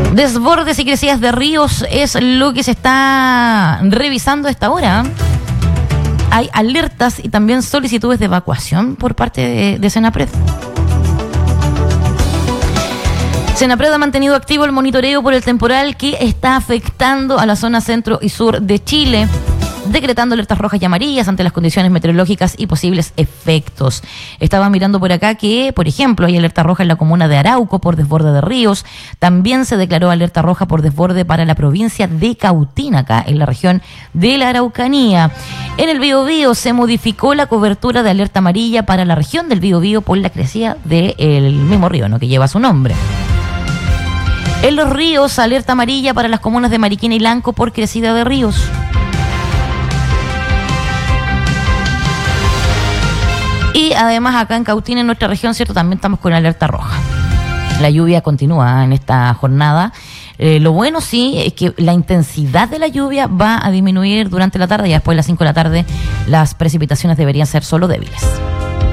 Desbordes y crecidas de ríos es lo que se está revisando a esta hora. Hay alertas y también solicitudes de evacuación por parte de Senapred. Senapred ha mantenido activo el monitoreo por el temporal que está afectando a la zona centro y sur de Chile, decretando alertas rojas y amarillas ante las condiciones meteorológicas y posibles efectos. Estaba mirando por acá que, por ejemplo, hay alerta roja en la comuna de Arauco por desborde de ríos. También se declaró alerta roja por desborde para la provincia de Cautín, acá en la región de la Araucanía. En el Biobío se modificó la cobertura de alerta amarilla para la región del Biobío por la crecida del mismo río, ¿no?, que lleva su nombre. En los ríos, alerta amarilla para las comunas de Mariquina y Lanco por crecida de ríos. Y además acá en Cautín, en nuestra región, ¿cierto?, también estamos con alerta roja. La lluvia continúa en esta jornada. Lo bueno sí es que la intensidad de la lluvia va a disminuir durante la tarde y después de las 5 de la tarde las precipitaciones deberían ser solo débiles.